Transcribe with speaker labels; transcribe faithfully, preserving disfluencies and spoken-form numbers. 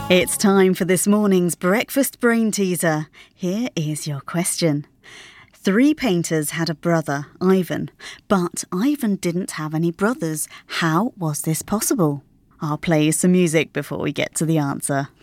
Speaker 1: It's time for this morning's breakfast brain teaser. Here is your question. Three painters had a brother, Ivan, but Ivan didn't have any brothers. How was this possible? I'll play you some music before we get to the answer.